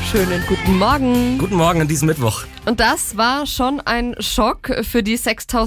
schönen guten Morgen. Guten Morgen an diesem Mittwoch. Und das war schon ein Schock für die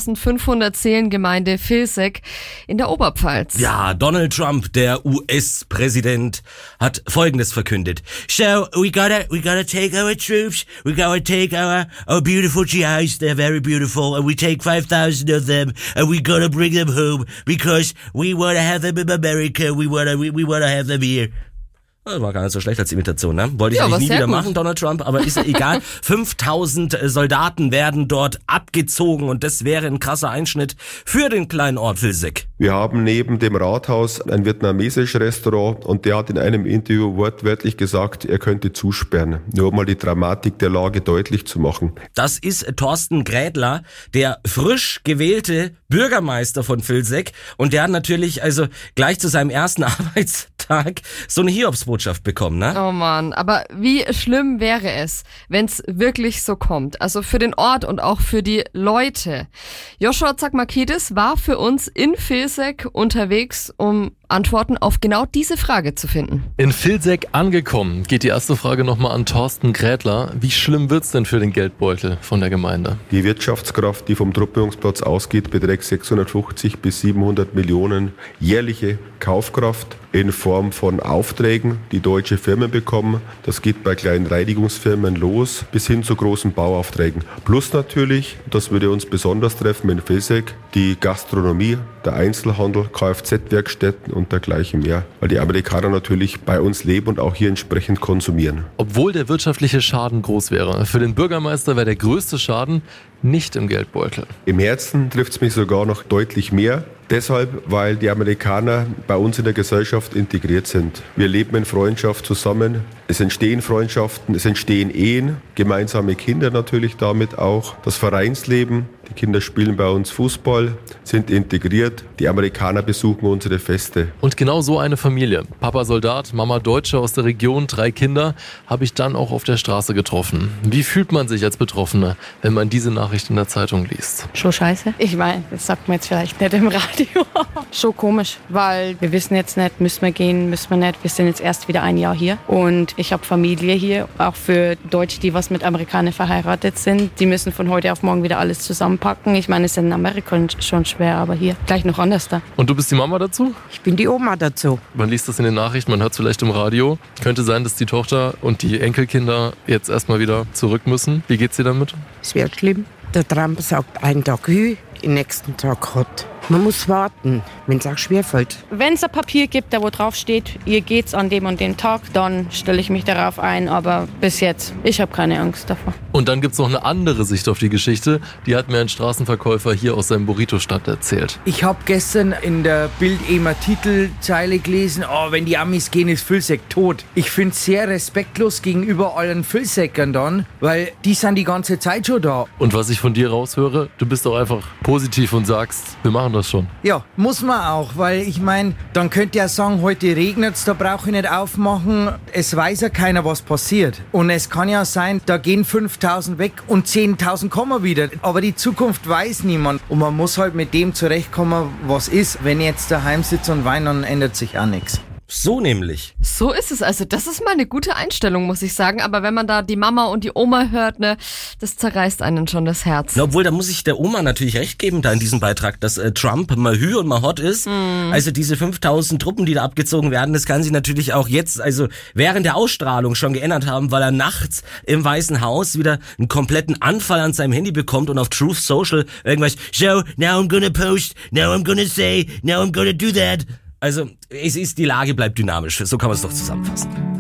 6500 Seelengemeinde Vilseck in der Oberpfalz. Ja, Donald Trump, der US-Präsident, hat Folgendes verkündet. So, we gotta take our troops, we gotta take our beautiful GIs, they're very beautiful, and we take 5,000 of them, and we gotta bring them home, because we wanna have them in America, we wanna have them here. Das war gar nicht so schlecht als Imitation, ne? Wollte ich eigentlich nie wieder machen, Donald Trump, aber ist ja egal. 5000 Soldaten werden dort abgezogen und das wäre ein krasser Einschnitt für den kleinen Ort Vilseck. Wir haben neben dem Rathaus ein vietnamesisches Restaurant und der hat in einem Interview wortwörtlich gesagt, er könnte zusperren, nur um mal die Dramatik der Lage deutlich zu machen. Das ist Thorsten Grädler, der frisch gewählte Bürgermeister von Vilseck und der hat natürlich also gleich zu seinem ersten Arbeitstag so eine Hiobsbotschaft bekommen, ne? Oh Mann, aber wie schlimm wäre es, wenn es wirklich so kommt? Also für den Ort und auch für die Leute. Joshua Zagmakidis war für uns in Vilseck unterwegs, um Antworten auf genau diese Frage zu finden. In Vilseck angekommen, geht die erste Frage nochmal an Thorsten Grädler. Wie schlimm wird's denn für den Geldbeutel von der Gemeinde? Die Wirtschaftskraft, die vom Truppübungsplatz ausgeht, beträgt 650 bis 700 Millionen jährliche Kaufkraft in Form von Aufträgen, die deutsche Firmen bekommen. Das geht bei kleinen Reinigungsfirmen los bis hin zu großen Bauaufträgen. Plus natürlich, das würde uns besonders treffen in Vilseck, die Gastronomie, der Einzelhandel, Kfz-Werkstätten und dergleichen mehr. Weil die Amerikaner natürlich bei uns leben und auch hier entsprechend konsumieren. Obwohl der wirtschaftliche Schaden groß wäre, für den Bürgermeister wäre der größte Schaden nicht im Geldbeutel. Im Herzen trifft es mich sogar noch deutlich mehr. Deshalb, weil die Amerikaner bei uns in der Gesellschaft integriert sind. Wir leben in Freundschaft zusammen. Es entstehen Freundschaften, es entstehen Ehen, gemeinsame Kinder natürlich damit auch. Das Vereinsleben, die Kinder spielen bei uns Fußball, sind integriert. Die Amerikaner besuchen unsere Feste. Und genau so eine Familie, Papa Soldat, Mama Deutsche aus der Region, 3 Kinder, habe ich dann auch auf der Straße getroffen. Wie fühlt man sich als Betroffener, wenn man diese Nachricht in der Zeitung liest? Schon scheiße. Ich meine, das sagt man jetzt vielleicht nicht im Radio. Schon komisch, weil wir wissen jetzt nicht, müssen wir gehen, müssen wir nicht. Wir sind jetzt erst wieder ein Jahr hier und ich habe Familie hier, auch für Deutsche, die was mit Amerikanern verheiratet sind. Die müssen von heute auf morgen wieder alles zusammenpacken. Ich meine, es ist in Amerika schon schwer, aber hier gleich noch anders da. Und du bist die Mama dazu? Ich bin die Oma dazu. Man liest das in den Nachrichten, man hört es vielleicht im Radio. Könnte sein, dass die Tochter und die Enkelkinder jetzt erstmal wieder zurück müssen. Wie geht's dir damit? Es wird schlimm. Der Trump sagt einen Tag Hü, den nächsten Tag Hot. Man muss warten, wenn es auch schwerfällt. Wenn es ein Papier gibt, da wo drauf steht, ihr geht's an dem und den Tag, dann stelle ich mich darauf ein. Aber bis jetzt, ich habe keine Angst davor. Und dann gibt's noch eine andere Sicht auf die Geschichte. Die hat mir ein Straßenverkäufer hier aus seinem Burrito-Stand erzählt. Ich habe gestern in der Bild immer Titelzeile gelesen, wenn die Amis gehen, ist Vilseck tot. Ich finde es sehr respektlos gegenüber allen Vilseckern dann, weil die sind die ganze Zeit schon da. Und was ich von dir raushöre, du bist doch einfach positiv und sagst, wir machen das schon. Ja, muss man auch, weil ich meine, dann könnt ihr ja sagen, heute regnet's, da brauche ich nicht aufmachen. Es weiß ja keiner, was passiert. Und es kann ja sein, da gehen 5.000 weg und 10.000 kommen wieder. Aber die Zukunft weiß niemand. Und man muss halt mit dem zurechtkommen, was ist. Wenn ich jetzt daheim sitze und weine, dann ändert sich auch nichts. So nämlich. So ist es. Also das ist mal eine gute Einstellung, muss ich sagen. Aber wenn man da die Mama und die Oma hört, ne, das zerreißt einen schon das Herz. Na, obwohl, da muss ich der Oma natürlich recht geben da in diesem Beitrag, dass Trump mal Hü und mal Hot ist. Also diese 5.000 Truppen, die da abgezogen werden, das kann sich natürlich auch jetzt, also während der Ausstrahlung schon geändert haben, weil er nachts im Weißen Haus wieder einen kompletten Anfall an seinem Handy bekommt und auf Truth Social irgendwas, so, now I'm gonna post, now I'm gonna say, now I'm gonna do that. Also, die Lage bleibt dynamisch. So kann man es doch zusammenfassen.